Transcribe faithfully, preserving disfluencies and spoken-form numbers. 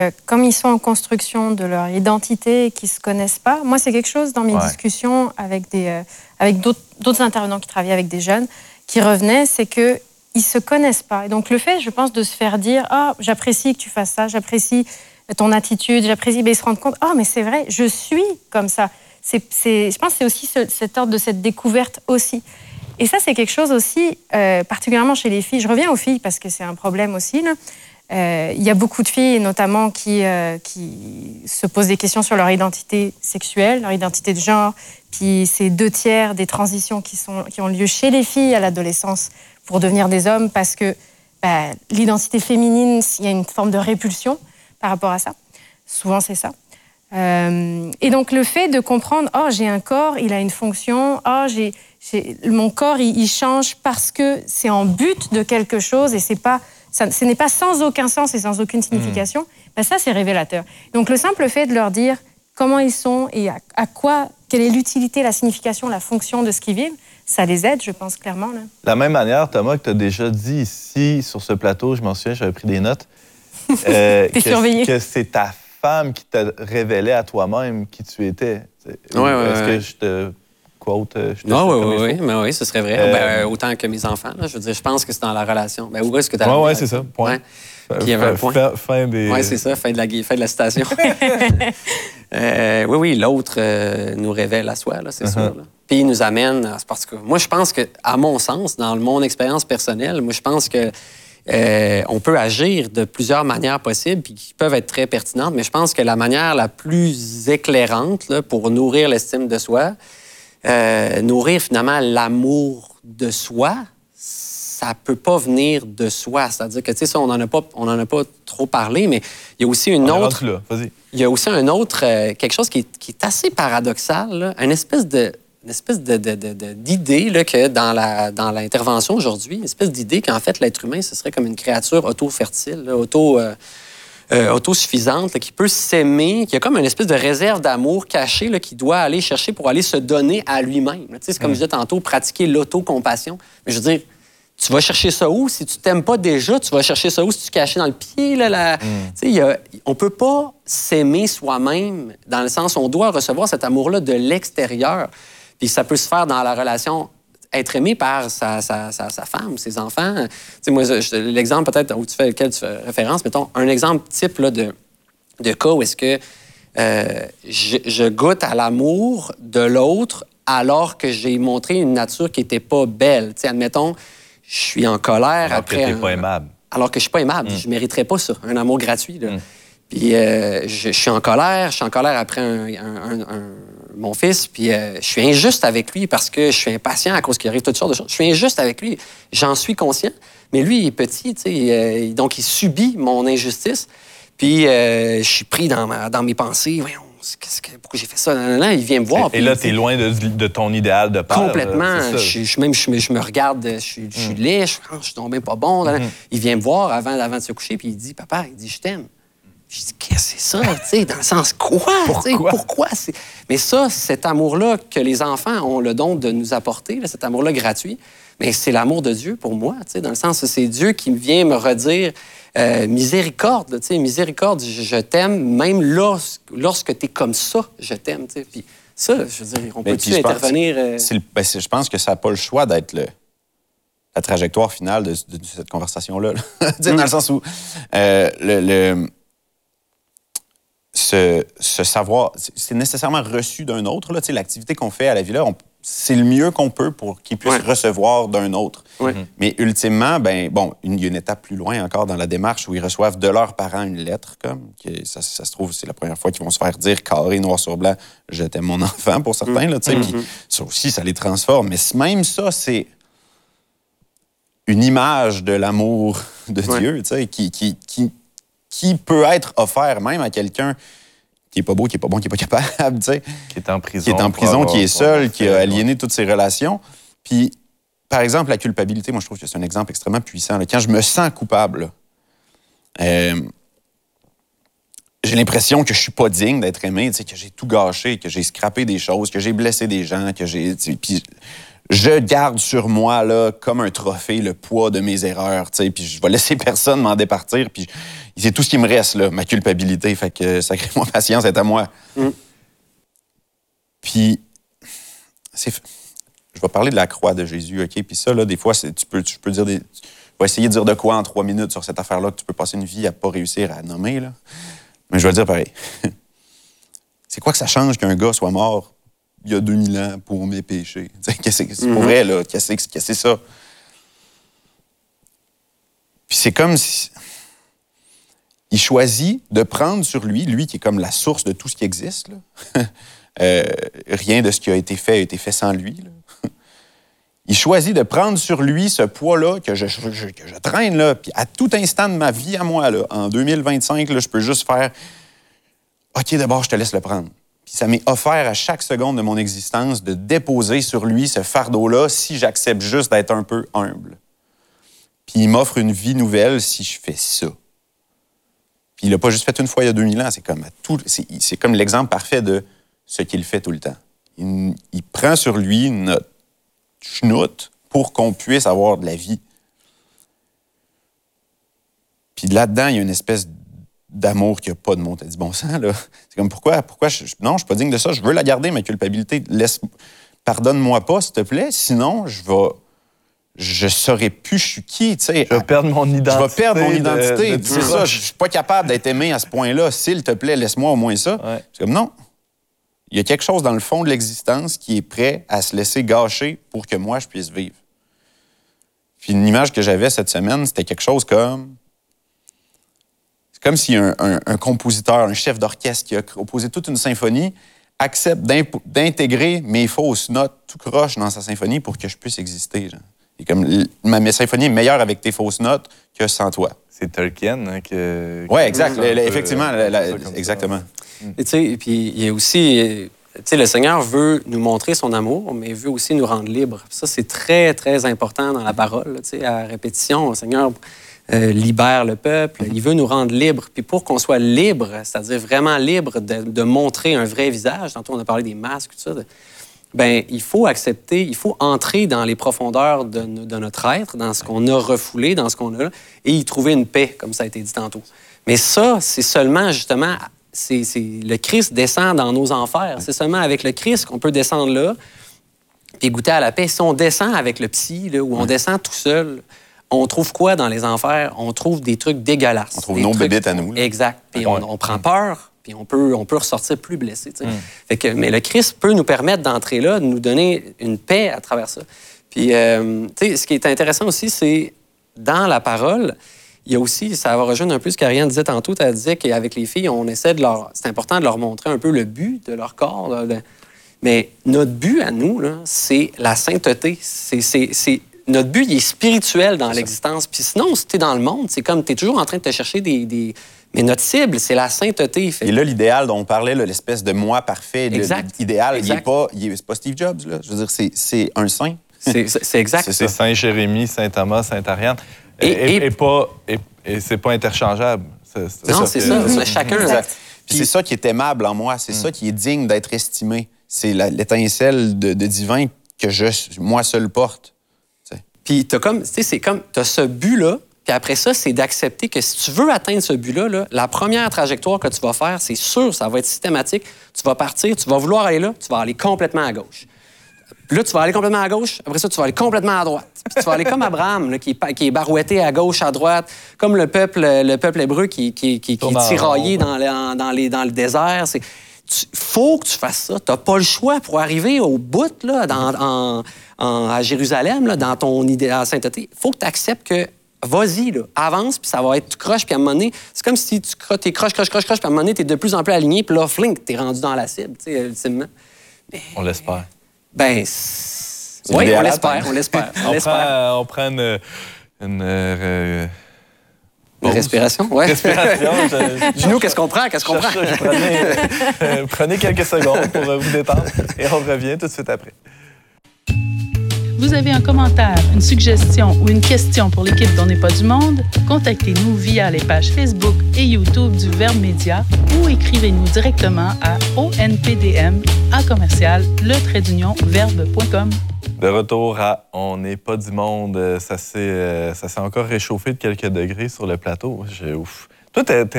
Comme ils sont en construction de leur identité et qu'ils ne se connaissent pas, moi, c'est quelque chose dans mes Ouais. discussions avec, des, euh, avec d'autres, d'autres intervenants qui travaillaient avec des jeunes, qui revenaient, c'est qu'ils ne se connaissent pas. Et donc, le fait, je pense, de se faire dire « Ah, j'apprécie que tu fasses ça, j'apprécie ton attitude, j'apprécie... » Mais ils se rendent compte « Ah, mais c'est vrai, je suis comme ça. » C'est, c'est, je pense que c'est aussi ce, cet ordre de cette découverte aussi. Et ça, c'est quelque chose aussi, euh, particulièrement chez les filles. Je reviens aux filles parce que c'est un problème aussi, là. Euh, il y a beaucoup de filles, notamment, qui, euh, qui se posent des questions sur leur identité sexuelle, leur identité de genre. Puis c'est deux tiers des transitions qui, sont, qui ont lieu chez les filles à l'adolescence pour devenir des hommes parce que ben, l'identité féminine, il y a une forme de répulsion par rapport à ça. Souvent, c'est ça. Euh, et donc, le fait de comprendre, oh, j'ai un corps, il a une fonction, oh, j'ai, j'ai, mon corps, il, il change parce que c'est en but de quelque chose et c'est pas... Ça, ce n'est pas sans aucun sens et sans aucune signification, mmh. ben ça, c'est révélateur. Donc, le simple fait de leur dire comment ils sont et à, à quoi, quelle est l'utilité, la signification, la fonction de ce qu'ils vivent, ça les aide, je pense, clairement. Là. De la même manière, Thomas, que tu as déjà dit ici, sur ce plateau, je m'en souviens, j'avais pris des notes, euh, T'es surveillé. que c'est ta femme qui t'a révélé à toi-même qui tu étais. Ouais, ouais, Est-ce ouais. que je te... Quote, je te non, oui, oui, oui, oui, oui, ce serait vrai. Euh... Ben, autant que mes enfants, là, je veux dire, je pense que c'est dans la relation. Ben, où est-ce que tu as Oui, la oui, c'est ça, point. Ouais. Puis il y avait un point. Fin, fin des... Oui, c'est ça, fin de la, fin de la citation. euh, oui, oui, l'autre euh, nous révèle à soi, là, c'est uh-huh. sûr. Là. Puis il nous amène, c'est parce que moi, je pense que, à mon sens, dans mon expérience personnelle, moi, je pense que euh, on peut agir de plusieurs manières possibles, puis qui peuvent être très pertinentes, mais je pense que la manière la plus éclairante là, pour nourrir l'estime de soi, Euh, nourrir finalement l'amour de soi, ça peut pas venir de soi. C'est-à-dire que, tu sais, ça, on n'en a pas, on en a pas trop parlé, mais il y a aussi une on autre... là. Vas-y. Il y a aussi un autre... Euh, quelque chose qui est, qui est assez paradoxal, là, une espèce de... Une espèce de, de, de, de, d'idée là, que dans, la, dans l'intervention aujourd'hui, une espèce d'idée qu'en fait, l'être humain, ce serait comme une créature auto-fertile, là, auto... Euh, Euh, autosuffisante, là, qui peut s'aimer, qui a comme une espèce de réserve d'amour cachée là, qu'il doit aller chercher pour aller se donner à lui-même. Tu sais, c'est comme mmh. je disais tantôt, pratiquer l'autocompassion. Mais je veux dire, tu vas chercher ça où? Si tu t'aimes pas déjà, tu vas chercher ça où? Si tu caches dans le pied? Là, la... mmh. Tu sais, y a... on peut pas s'aimer soi-même dans le sens où on doit recevoir cet amour-là de l'extérieur. Puis ça peut se faire dans la relation être aimé par sa, sa, sa, sa femme, ses enfants. Tu sais, moi, je, l'exemple peut-être où tu fais, lequel tu fais référence, mettons, un exemple type là, de, de cas où est-ce que euh, je, je goûte à l'amour de l'autre alors que j'ai montré une nature qui n'était pas belle. Tu sais, admettons, je suis en colère alors après... que t'es un... pas aimable. Alors que je suis pas aimable. Mm. Je mériterais pas ça, un amour gratuit. Là. Mm. Puis euh, je, je suis en colère, je suis en colère après un, un, un, un, mon fils, puis euh, je suis injuste avec lui parce que je suis impatient à cause qu'il arrive toutes sortes de choses. Je suis injuste avec lui, j'en suis conscient, mais lui, il est petit, tu sais, euh, donc il subit mon injustice, puis euh, je suis pris dans, ma, dans mes pensées. Voyons, qu'est-ce que, pourquoi j'ai fait ça? Non, non, non, il vient me voir. Et, et là, tu es loin de, de ton idéal de père. Complètement. Je, je, même, je, je me regarde, je, je mm. suis laid, je, je suis tombé pas bon. Mm-hmm. Il vient me voir avant, avant de se coucher, puis il dit, papa, il dit, je t'aime. Je dis, qu'est-ce que c'est ça? T'sais, dans le sens, quoi? Pourquoi? Pourquoi? C'est... Mais ça, cet amour-là que les enfants ont le don de nous apporter, là, cet amour-là gratuit, mais c'est l'amour de Dieu pour moi, dans le sens que c'est Dieu qui vient me redire euh, miséricorde, miséricorde, je, je t'aime, même lorsque, lorsque tu es comme ça, je t'aime. Puis ça, je veux dire, on peut-tu intervenir? Euh... C'est le, ben c'est, je pense que ça n'a pas le choix d'être le, la trajectoire finale de, de, de cette conversation-là. Là. mm. Dans le sens où euh, le... le Ce, ce savoir, c'est nécessairement reçu d'un autre. Là. L'activité qu'on fait à la Villa, on, c'est le mieux qu'on peut pour qu'il puisse ouais. recevoir d'un autre. Ouais. Mais ultimement, ben bon, il y a une étape plus loin encore dans la démarche où ils reçoivent de leurs parents une lettre, comme que ça, ça se trouve, c'est la première fois qu'ils vont se faire dire carré, noir sur blanc, je t'aime mon enfant pour certains. Là, mm-hmm. Puis ça aussi, ça les transforme. Mais même ça, c'est une image de l'amour de ouais. Dieu, qui, qui, qui qui peut être offert même à quelqu'un qui est pas beau, qui est pas bon, qui est pas capable, tu sais. Qui est en prison. Qui est en prison, qui est seul, qui a aliéné toutes ses relations. Puis, par exemple, la culpabilité, moi, je trouve que c'est un exemple extrêmement puissant. Là. Quand je me sens coupable, là, euh, j'ai l'impression que je suis pas digne d'être aimé, tu sais, que j'ai tout gâché, que j'ai scrappé des choses, que j'ai blessé des gens, que j'ai... Puis je garde sur moi, là, comme un trophée, le poids de mes erreurs, tu sais, puis je vais laisser personne m'en départir, puis c'est tout ce qui me reste, là, ma culpabilité. Fait que sacrez-moi patience, c'est à moi. Mm. Puis, c'est... je vais parler de la croix de Jésus, OK? Puis ça, là, des fois, c'est... tu peux, tu peux dire des... Je vais essayer de dire de quoi en trois minutes sur cette affaire-là que tu peux passer une vie à pas réussir à nommer, là. Mais je vais le dire pareil. C'est quoi que ça change qu'un gars soit mort il y a deux mille ans pour mes péchés? Qu'est-ce que c'est mm-hmm. pour vrai, là? Qu'est-ce que c'est ça? Puis c'est comme si... Il choisit de prendre sur lui, lui qui est comme la source de tout ce qui existe, là. euh, rien de ce qui a été fait a été fait sans lui, là. Il choisit de prendre sur lui ce poids-là que je, je, que je traîne, là, puis à tout instant de ma vie à moi, là, en deux mille vingt-cinq, là, je peux juste faire « OK, d'abord, je te laisse le prendre ». Puis ça m'est offert à chaque seconde de mon existence de déposer sur lui ce fardeau-là si j'accepte juste d'être un peu humble. Puis il m'offre une vie nouvelle si je fais ça. Puis il l'a pas juste fait une fois il y a deux mille ans, c'est comme, à tout, c'est, c'est comme l'exemple parfait de ce qu'il fait tout le temps. Il, il prend sur lui notre chenoute pour qu'on puisse avoir de la vie. Puis là-dedans, il y a une espèce d'amour qui n'a pas de mot. T'as dit bon sang, là. C'est comme pourquoi, pourquoi je, non, je suis pas digne de ça. Je veux la garder, ma culpabilité. Laisse, pardonne-moi pas, s'il te plaît. Sinon, je vais, je saurais plus je suis qui, tu sais. Je vais perdre mon identité. Je vais perdre mon identité. De, de c'est ça. Je suis pas capable d'être aimé à ce point-là. S'il te plaît, laisse-moi au moins ça. Ouais. C'est comme non. Il y a quelque chose dans le fond de l'existence qui est prêt à se laisser gâcher pour que moi, je puisse vivre. Puis une image que j'avais cette semaine, c'était quelque chose comme... C'est comme si un, un, un compositeur, un chef d'orchestre qui a composé toute une symphonie accepte d'intégrer mes fausses notes tout croche dans sa symphonie pour que je puisse exister. Genre. Et comme ma, ma symphonie est meilleure avec tes fausses notes que sans toi. C'est Tolkien hein, que... Oui, exact. Le, le, effectivement. La, la, exactement. Ça. Et tu sais, puis il y a aussi... Tu sais, le Seigneur veut nous montrer son amour, mais il veut aussi nous rendre libres. Ça, c'est très, très important dans la parole. Tu sais, à répétition, le Seigneur euh, libère le peuple. Il veut nous rendre libres. Puis pour qu'on soit libre, c'est-à-dire vraiment libre de, de montrer un vrai visage, tantôt on a parlé des masques, tout ça, de, ben il faut accepter, il faut entrer dans les profondeurs de, de notre être, dans ce qu'on a refoulé, dans ce qu'on a, et y trouver une paix, comme ça a été dit tantôt. Mais ça, c'est seulement, justement... C'est, c'est, le Christ descend dans nos enfers. C'est seulement avec le Christ qu'on peut descendre là puis goûter à la paix. Si on descend avec le psy, là, ou on descend tout seul, on trouve quoi dans les enfers? On trouve des trucs dégueulasses. On trouve nos bébites à nous. Là. Exact. Puis on, on prend peur, puis on peut, on peut ressortir plus blessé. Mm. Fait que, mais le Christ peut nous permettre d'entrer là, de nous donner une paix à travers ça. Puis, euh, tu sais, ce qui est intéressant aussi, c'est dans la parole... Il y a aussi, ça va rejoindre un peu ce qu'Ariane disait tantôt, elle disait qu'avec les filles, on essaie de leur... C'est important de leur montrer un peu le but de leur corps. Là, de... Mais notre but à nous, là, c'est la sainteté. C'est, c'est, c'est... Notre but, il est spirituel dans c'est l'existence. Puis sinon, si tu es dans le monde, c'est comme tu es toujours en train de te chercher des... des... Mais notre cible, c'est la sainteté. Fait. Et là, l'idéal dont on parlait, là, l'espèce de moi parfait, exact. Idéal, exact. il n'est pas, il est, c'est pas Steve Jobs. Là. Je veux dire, c'est, c'est un saint. C'est, c'est, c'est exact. C'est, c'est Saint Jérémie, Saint Thomas, Saint Ariane. Et, et, et, et, pas, et, et c'est pas interchangeable. C'est, c'est non, ça c'est que, ça. c'est ça. Chacun. Exact. Puis c'est ça qui est aimable en moi. C'est mm. ça qui est digne d'être estimé. C'est la, l'étincelle de, de divin que je, moi seul porte. T'sais. Puis t'as comme, tu sais, c'est comme, t'as ce but-là. Puis après ça, c'est d'accepter que si tu veux atteindre ce but-là, là, la première trajectoire que tu vas faire, c'est sûr, ça va être systématique. Tu vas partir, tu vas vouloir aller là, tu vas aller complètement à gauche. Puis là, tu vas aller complètement à gauche. Après ça, tu vas aller complètement à droite. Puis tu vas aller comme Abraham, là, qui, est, qui est barouetté à gauche, à droite, comme le peuple, le peuple hébreu qui, qui, qui, qui est tiraillé dans le, dans, les, dans le désert. Il faut que tu fasses ça. Tu n'as pas le choix pour arriver au bout, là, dans, en, en, à Jérusalem, là, dans ton idée à sainteté. Il faut que tu acceptes que vas-y, là, avance, puis ça va être tu croches, puis à un moment donné, c'est comme si tu es croche, croche, croche, croche, puis à un moment donné, tu es de plus en plus aligné, puis là, flink, tu es rendu dans la cible, tu sais, ultimement. Mais... On l'espère. Ben, c'est oui, on l'espère, on l'espère, on, on l'espère. Prend, on prend une... une euh, une respiration, oui. Respiration. Dis-nous, qu'est-ce qu'on prend, qu'est-ce qu'on prend? Prenez, euh, prenez quelques secondes pour vous détendre et on revient tout de suite après. Vous avez un commentaire, une suggestion ou une question pour l'équipe d'On n'est pas du monde? Contactez-nous via les pages Facebook et YouTube du Verbe Média ou écrivez-nous directement à onpdm à commercial le trait d'union verbe point com. De retour à On n'est pas du monde. Ça s'est, euh, ça s'est encore réchauffé de quelques degrés sur le plateau. J'ai, ouf. Toi, t'es, t'es